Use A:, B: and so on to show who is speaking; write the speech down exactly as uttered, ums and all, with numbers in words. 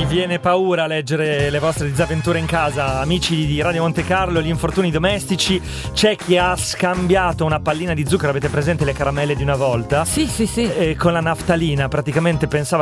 A: Mi viene paura a leggere le vostre disavventure in casa, amici di Radio Monte Carlo, gli infortuni domestici. C'è chi ha scambiato una pallina di zucchero, avete presente le caramelle di una volta?
B: Sì, sì, sì.
A: E con la naftalina praticamente pensava